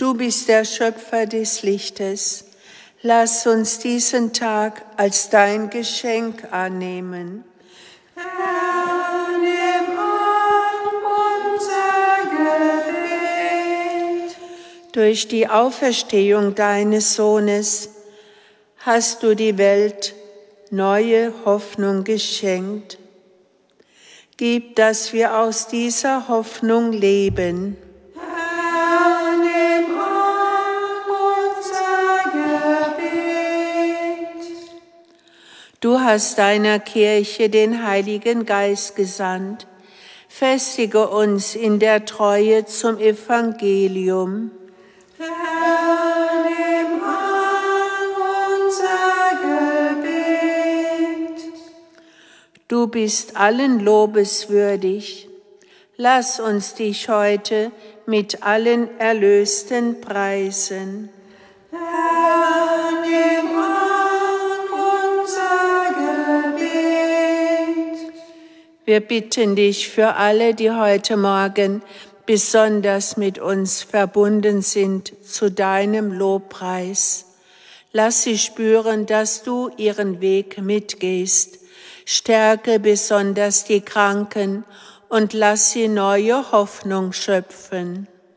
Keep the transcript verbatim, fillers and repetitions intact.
Du bist der Schöpfer des Lichtes. Lass uns diesen Tag als dein Geschenk annehmen. Herr, nimm an unser Gebet. Durch die Auferstehung deines Sohnes hast du die Welt neue Hoffnung geschenkt. Gib, dass wir aus dieser Hoffnung leben. Herr, nimm an unser Gebet. Du hast deiner Kirche den Heiligen Geist gesandt. Festige uns in der Treue zum Evangelium. Herr, nimm an unser Gebet. Du bist allen Lobes würdig. Lass uns dich heute mit allen Erlösten preisen. Herr, nimm an unser Gebet. Wir bitten dich für alle, die heute Morgen besonders mit uns verbunden sind zu deinem Lobpreis. Lass sie spüren, dass du ihren Weg mitgehst. Stärke besonders die Kranken und lass sie neue Hoffnung schöpfen.